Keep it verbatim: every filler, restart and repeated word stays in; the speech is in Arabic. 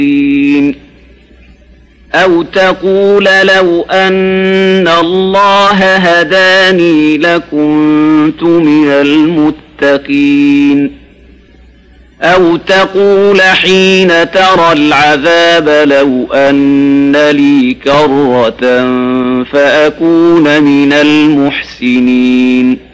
أو تقول لو أن الله هداني لكنت من المتقين أو تقول حين ترى العذاب لو أن لي كرة فأكون من المحسنين